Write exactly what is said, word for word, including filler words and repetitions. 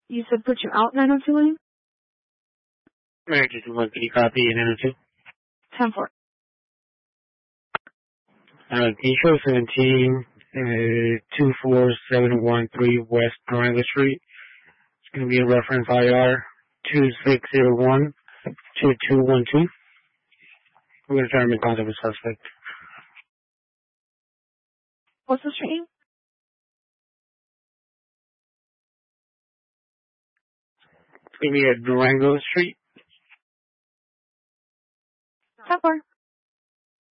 You said put you out nine oh two lane? American two one, can you copy nine oh two? ten four. Uh, can you show seventeen, uh, two four seven one three West Durango Street? It's going to be a reference I R two six zero one two two one two. We're going to try to make contact with suspect. What's the street name? It's going to be at Durango Street. ten four.